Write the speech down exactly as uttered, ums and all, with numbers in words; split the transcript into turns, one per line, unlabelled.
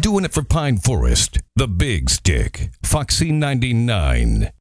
Doing it for Pine Forest, the Big Stick, Foxy ninety-nine.